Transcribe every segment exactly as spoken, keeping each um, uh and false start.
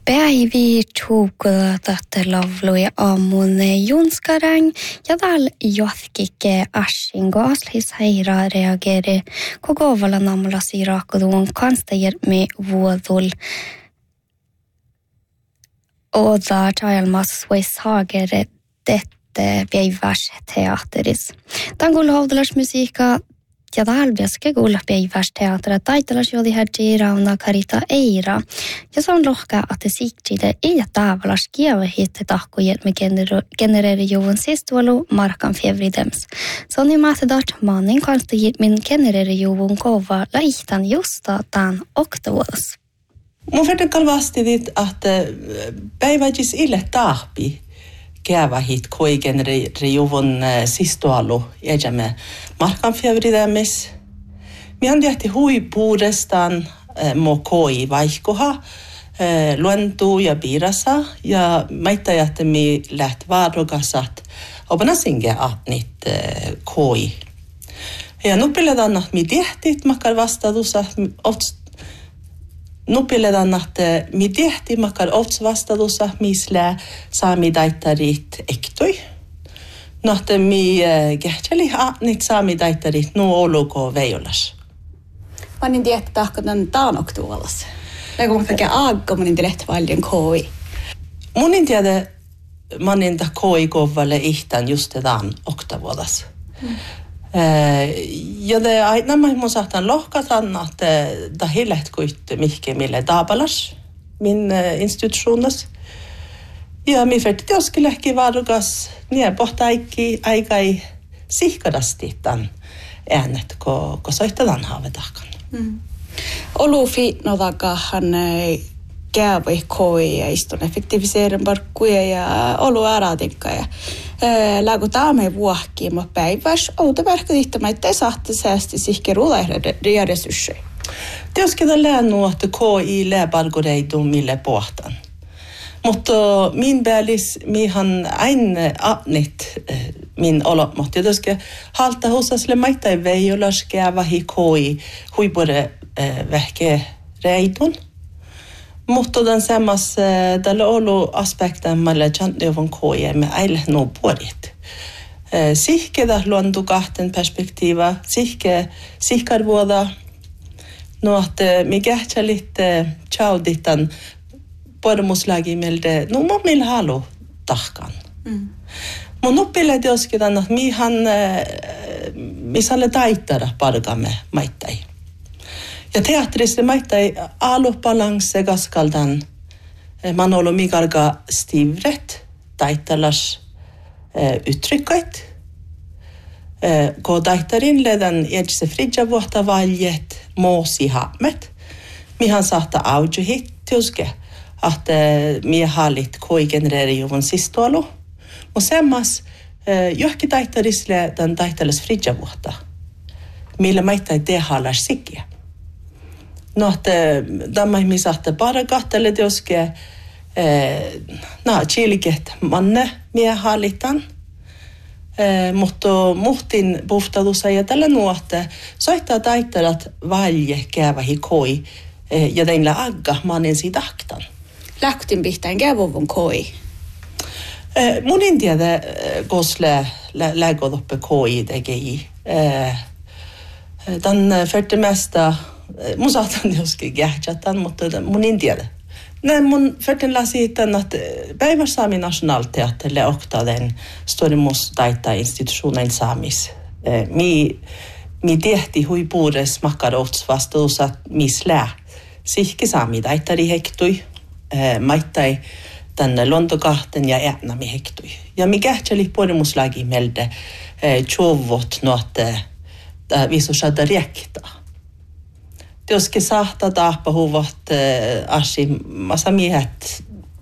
Päivi tuukutat lavlui aamun junskarang ja dal johkikke ashingo aslis heira reagere kogovala namla sirakudun kanstajir me vuodul oda tajalmas weishagere dette päiväs teatteris. Tangul havdalas musiikka ja talbiaske kuulla päiväs teatteria taitelas jodi hädji rauna karita eira. Ja se on lohkaa, että siktide ei tavallas kieva hitte tahkojet me genereeri juvun sistuolu markan fevridems. Se on nimata dat mannen kanssa min genereeri juvun kova laihtan justa tämän oktovuodas. Mun verran kalvasti dit, että päiväjis ille tahpi kieva hit koi genereeri juvun sistuolu jäjämme markan fevridems. Mian tehti hui puudestaan mo koi vaihkoha, luentu ja piirasa, ja maittajat mi läht vaarokasat opanasinge atnit koi. Ja nupiledan att mi tehtit makar vastadusa, nupiledan att mi tehti makar ots vastadusa misle saami daittarit ektoi. Nohte mi kehtseli atnit saami daittarit nu oluko veijolas. Manin tietä tahkotan taanoktuolassa. Läkö mä kaiken aagga manin tilehtä valjen koi? Munin tiedä manin ta koi kovalle ihtan just tämän oktavuodas. Mm. Ja det aina mä mun sahtan lohkatan, että ta hillet kuit mihke mille taapalas min institutionas. Ja mi färti teoskelehki varukas nie pohtaikki aikai sihkadasti tämän äänet, ko, ko soitetaan haavetahkan. Mm. Olu fiitnotakahan käyvä koi ja istun effektiiviseiden parkkuja ja olu äratikka ja lägu taame vuohkiin mä päiväs outo verkkotihtämä, ettei sahti säästi sihke ruulaihda resurssei. Teosketaan läännu, että koi läparkureidun mille pohtan. Mutta min päälis mihan aina atnit min olotmohti. Joske halta hosasle maittai veijolas käyvä hi koi huipure vähke reidun. Mutta tämän samassa tällä ollut aspekten malle chantneuvon koi me aile no puolit. Sihke da luontu kahten perspektiiva, sihke sihkarvuoda, no että mi kähtsälit chauditan pormuslagi melde, no mun millä halu tahkan. Mm. Mun oppille teosketan, että mihan misalle taittara pargamme maittai. Ja teatterissa maittai alupalanse kaskaldan Manolo Mikarga stivret taittalas uttrykkait. Ko taittarin ledan edse fridja vuotta valjet moosi hammet. Mihan saattaa aujuhit teoske. Att mi halit koi genereeri juvun sistualu. Och semmas johki taittarisle den taittalas fridja vuotta. Millä maittai te halas sikiä. No, että tämä mi saatte para kahtele teoske na chiliket manne mie halitan. Mutta muhtin puhtadussa ja tällä nuotte soittaa taittalat valje käyvähi koi ja teillä agga mannen siitä aktan. Lähtin pihtään käyvuvun koi? Mun en tiedä, kosle lägodoppe koi tekee. Tämän färte mesta, mun saatan joskin jähtjätän, mutta mun en tiedä. Nej, mun färten lasi hitan, että päivä saami nationalteatterille okta den storimus taita institutionen saamis. Mi, mi tehti huipuures makkarots vastuussa mislää. Sihki saami taittari hektui. Maittai tänne lontokahten ja äänämi hektui. Ja mi kähtseli pormuslagi melde tjovot nuotte visusada riekta. Teoske sahta taappa huvat asi massa miehet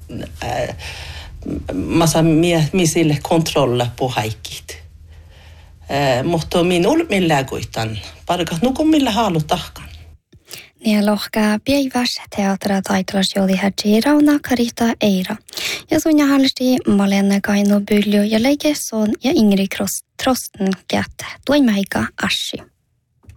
massa miehet misille kontrolla på haikit. Mutta min ulmilla kuitan parkat nukun millä halu tahkan. Ja lohkaa päiväs teatteria taitelas jodi hädji rauna karita eira. Ja sunja halsti Malene Kaino Byljo ja Leike Son ja Ingrid Trosten kätte. Tuimäika Ashi.